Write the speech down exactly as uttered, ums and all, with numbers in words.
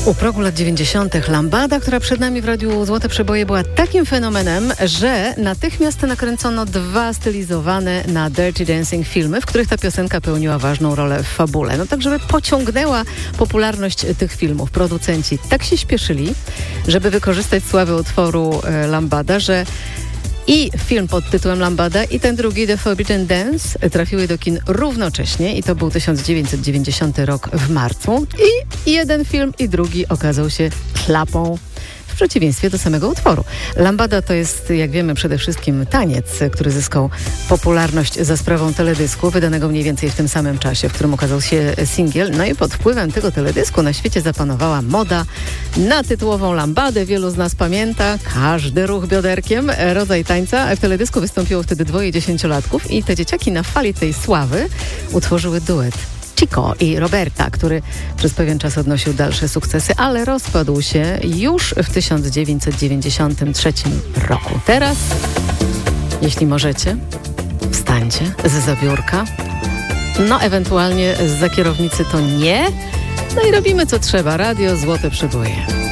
U progu lat dziewięćdziesiątych Lambada, która przed nami w Radiu Złote Przeboje była takim fenomenem, że natychmiast nakręcono dwa stylizowane na Dirty Dancing filmy, w których ta piosenka pełniła ważną rolę w fabule. No tak, żeby pociągnęła popularność tych filmów. Producenci tak się śpieszyli, żeby wykorzystać sławę utworu e, Lambada, że i film pod tytułem Lambada i ten drugi, The Forbidden Dance, trafiły do kin równocześnie i to był tysiąc dziewięćset dziewięćdziesiąty rok w marcu. I jeden film i drugi okazał się klapą w przeciwieństwie do samego utworu. Lambada to jest, jak wiemy, przede wszystkim taniec, który zyskał popularność za sprawą teledysku, wydanego mniej więcej w tym samym czasie, w którym ukazał się singiel. No i pod wpływem tego teledysku na świecie zapanowała moda na tytułową lambadę. Wielu z nas pamięta każdy ruch bioderkiem, rodzaj tańca. W teledysku wystąpiło wtedy dwoje dziesięciolatków i te dzieciaki na fali tej sławy utworzyły duet Chico i Roberta, który przez pewien czas odnosił dalsze sukcesy, ale rozpadł się już w tysiąc dziewięćset dziewięćdziesiątym trzecim roku. Teraz, jeśli możecie, wstańcie zza biurka, no ewentualnie zza kierownicy to nie, no i robimy co trzeba. Radio Złote Przeboje.